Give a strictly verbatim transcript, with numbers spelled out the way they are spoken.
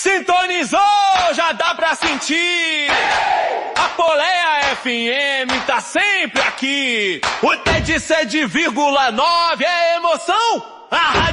Sintonizou, já dá pra sentir. A Poleia F M tá sempre aqui. O T de sete vírgula nove é emoção. A rádio